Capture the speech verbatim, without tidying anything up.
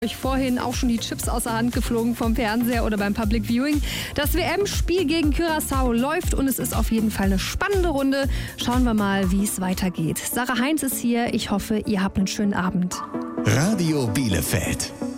Euch vorhin auch schon die Chips aus der Hand geflogen vom Fernseher oder beim Public Viewing. Das W M-Spiel gegen Curaçao läuft und es ist auf jeden Fall eine spannende Runde. Schauen wir mal, wie es weitergeht. Sarah Heinz ist hier. Ich hoffe, ihr habt einen schönen Abend. Radio Bielefeld.